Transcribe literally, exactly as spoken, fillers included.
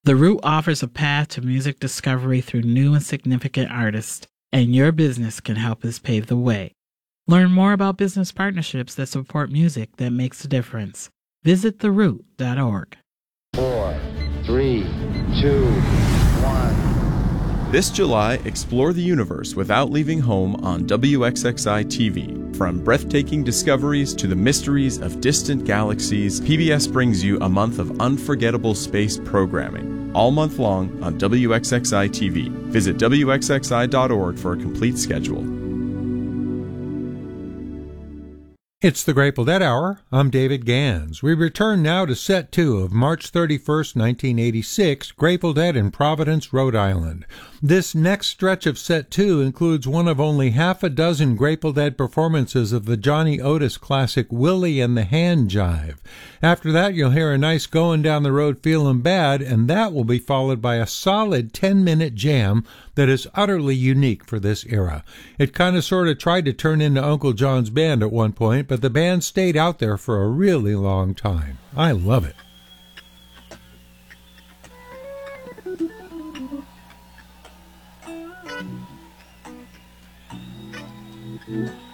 The Root offers a path to music discovery through new and significant artists, and your business can help us pave the way. Learn more about business partnerships that support music that makes a difference. Visit the root dot org. Four, three, two, one. This July, explore the universe without leaving home on W X X I T V. From breathtaking discoveries to the mysteries of distant galaxies, P B S brings you a month of unforgettable space programming, all month long on W X X I T V. Visit W X X I dot org for a complete schedule. It's the Grateful Dead Hour. I'm David Gans. We return now to set two of March thirty-first, nineteen eighty-six, Grateful Dead in Providence, Rhode Island. This next stretch of set two includes one of only half a dozen Grateful Dead performances of the Johnny Otis classic Willie and the Hand Jive. After that, you'll hear a nice Going Down the Road Feeling Bad, and that will be followed by a solid ten-minute jam that is utterly unique for this era. It kind of sort of tried to turn into Uncle John's Band at one point, but the band stayed out there for a really long time. I love it. Mm-hmm.